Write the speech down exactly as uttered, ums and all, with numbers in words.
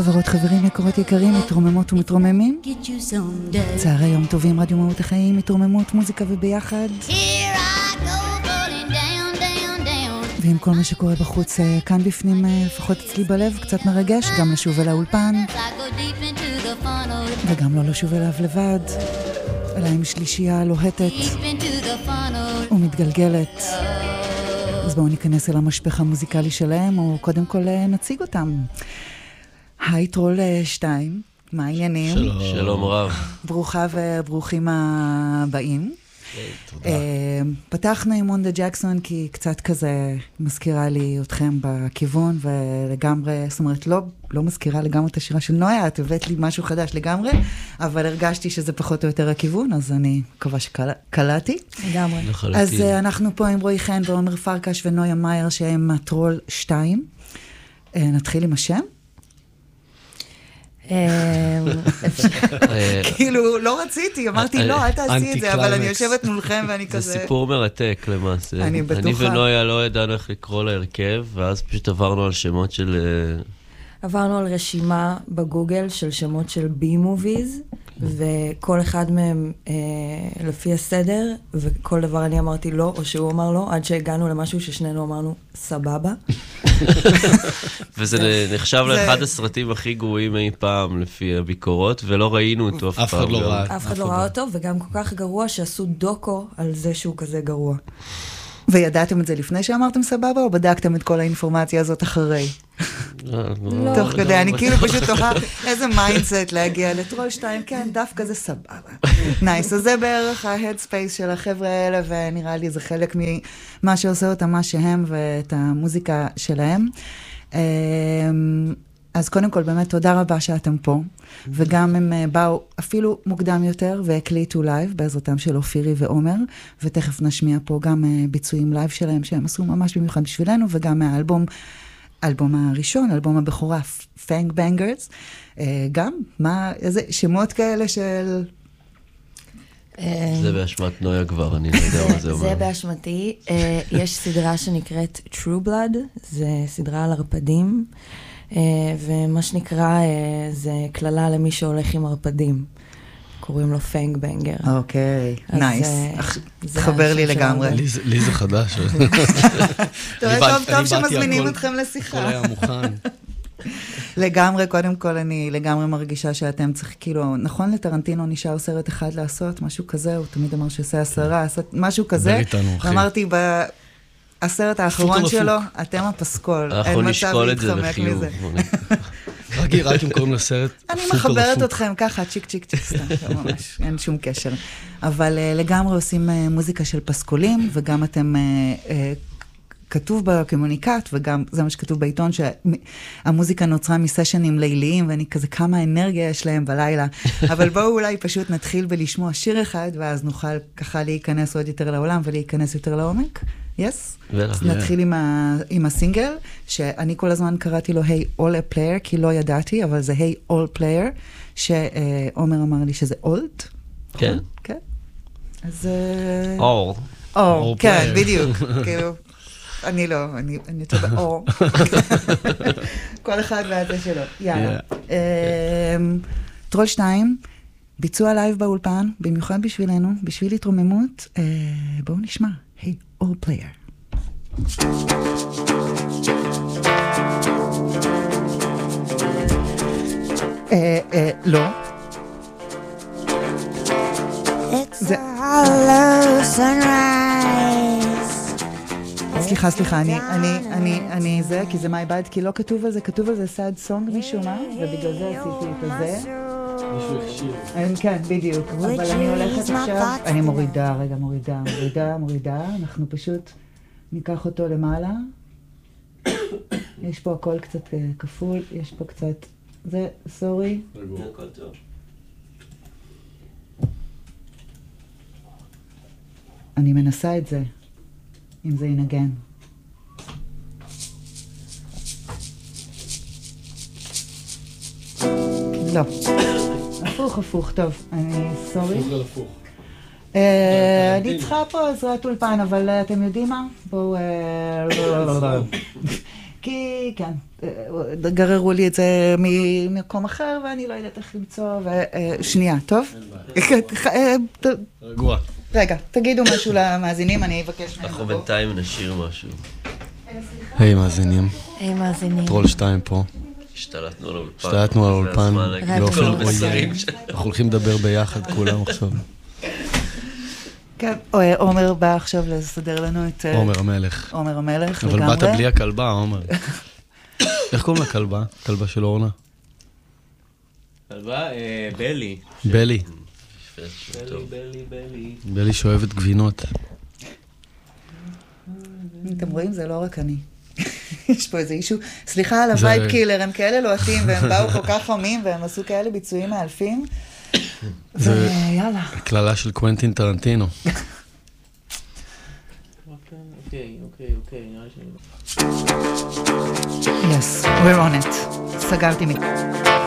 חברות חברים יקרות יקרים, מתרוממות ומתרוממים. צערי יום טובים, רדיו מהות החיים, מתרוממות, מוזיקה וביחד. ועם כל מה שקורה בחוץ, כאן בפנים, לפחות אצלי בלב, קצת מרגש, גם לשוב אל האולפן, וגם לא לשוב אליו לבד, אלא עם שלישייה לוהטת ומתגלגלת. אז בואו ניכנס אל המשפך המוזיקלי שלהם, או קודם כל נציג אותם. היי טרול שתיים, מה העניינים? שלום. שלום רב. ברוכה וברוכים הבאים. תודה. פתחנו עם מונדה ג'קסון כי קצת כזה מזכירה לי אתכם בכיוון, ולגמרי, זאת אומרת, לא, לא מזכירה לגמרי את השירה של נויה, את הבאת לי משהו חדש לגמרי, אבל הרגשתי שזה פחות או יותר הכיוון, אז אני מקווה שקלעתי. לגמרי. אז אנחנו פה עם רועי חן ועומר פרקש ונויה מאייר, שהם הטרול שתיים. נתחיל עם השם? כאילו, לא רציתי, אמרתי, לא, אל תעשי את זה, אבל אני יושבת מולכם ואני כזה... זה סיפור מרתק למעשה. אני בטוחה. אני ונויה לא ידענו איך לקרוא להרכב, ואז פשוט עברנו על שמות של... עברנו על רשימה בגוגל של שמות של בי-מוביז, וכל אחד מהם אה, לפי הסדר, וכל דבר אני אמרתי לא, או שהוא אמר לא, עד שהגענו למשהו ששנינו אמרנו סבבה. וזה נחשב לאחד הסרטים הכי גרועים אי פעם לפי הביקורות, ולא ראינו אותו אף פעם. אף אחד לא ראה. אף אחד לא ראה אותו, וגם כל כך גרוע שעשו דוקו על זה שהוא כזה גרוע. וידעתם את זה לפני שאמרתם סבבה, או בדקתם את כל האינפורמציה הזאת אחרי? לא. תוך כדי, אני כאילו פשוט תוכל איזה מיינדסט להגיע לטרול שתיים, כן, דווקא זה סבבה. נייס, אז זה בערך ההדספייס של החבר'ה האלה, ונראה לי זה חלק ממה שעושה אותם, מה שהם, ואת המוזיקה שלהם. אז קודם כל, באמת, תודה רבה שאתם פה, וגם הם באו אפילו מוקדם יותר, והקליטו לייב בעזרתם של אופירי ועומר, ותכף נשמיע פה גם ביצועים לייב שלהם, שהם עשו ממש במיוחד בשבילנו, וגם מהאלבום, האלבום הראשון, אלבום הבכורה, פנג בנגרס, גם, מה, איזה שמות כאלה של... זה באשמת נויה כבר, אני לא יודע מה זה אומר. זה באשמתי. יש סדרה שנקראת True Blood, זה סדרה על ערפדים, ומה שנקרא זה כללה למי שהולך עם ערפדים. קוראים לו פנג בנגר. אוקיי, נייס. תחבר לי לגמרי. לי זה חדש. טוב, טוב שמזמינים אתכם לשיחה. הכל היה מוכן. לגמרי, קודם כל אני לגמרי מרגישה שאתם צריך, כאילו, נכון לטרנטינו נשאר סרט אחד לעשות, משהו כזה, הוא תמיד אמר שעושה עשרה, משהו כזה. ואמרתי, הסרט האחרון שלו, אתם הפסקול. אנחנו נשקול את זה לחיוב. רגיל, רק אם קוראים לסרט סופר אני מחברת אתכם ככה, צ'יק צ'יק צ'יק סתם, ממש, אין שום קשר. אבל לגמרי עושים מוזיקה של פסקולים, וגם אתם... כתוב בקומוניקט, וגם זה מה שכתוב בעיתון, שהמוזיקה נוצרה מסשנים ליליים, ואני כזה, כמה אנרגיה יש להם בלילה. אבל בואו אולי פשוט נתחיל בלשמוע שיר אחד, ואז נוכל ככה להיכנס עוד יותר לעולם, ולהיכנס יותר לעומק. יס? אז נתחיל עם הסינגל, שאני כל הזמן קראתי לו, היי, all a player, כי לא ידעתי, אבל זה היי, all player, שעומר אמר לי שזה old. כן. כן. אז... all. all, כן, בדיוק. כאילו... אני לא, אני יותר באור. כל אחד והזה שלו. יאללה. טרול שתיים, ביצוע לייב באולפן, במיוחד בשבילנו, בשביל התרוממות. בואו נשמע. היי, all player. לא. It's a hollow sunrise. סליחה, סליחה, אני, אני, אני, אני זה, כי זה מה איבד, כי לא כתוב על זה, כתוב על זה סאד סונג משום מה, ובגלל זה עשיתי את הזה. מישהו הכשיר. כן, בדיוק, אבל אני הולכת עכשיו, אני מורידה, רגע, מורידה, מורידה, מורידה, אנחנו פשוט ניקח אותו למעלה. יש פה הכל קצת כפול, יש פה קצת, זה, סורי. הכל טוב. אני מנסה את זה. אם זה ינגן. לא. הפוך, הפוך, טוב. אני סורי. הפוך על הפוך. אני צריכה פה עזרת אולפן, אבל אתם יודעים מה? בואו... כי, כן, גררו לי את זה ממקום אחר, ואני לא יודעת איך למצוא, ושנייה, טוב? רגוע. רגע, תגידו משהו למאזינים, אני אבקש מהם. אנחנו בינתיים נשאיר משהו. היי מאזינים, היי מאזינים. טרול שתיים פה. השתלטנו על האולפן. השתלטנו על האולפן. לא כל המסרים. אנחנו הולכים לדבר ביחד כולם עכשיו. כן, עומר בא עכשיו לסדר לנו את... עומר המלך. עומר המלך, לגמרי. אבל באת בלי הכלבה, עומר. איך קוראים לכלבה? כלבה של אורנה? כלבה? בלי. בלי. בלי, בלי, בלי. בלי שאוהבת גבינות. אתם רואים? זה לא רק אני. יש פה איזה אישו. סליחה על הווייב קילר, הם כאלה לוהטים, והם באו כל כך חמים, והם עשו כאלה ביצועים מאלפים. ויאללה. כללה של קוונטין טרנטינו. אוקיי, אוקיי, אוקיי. Yes, we're on it. סגרתי מי.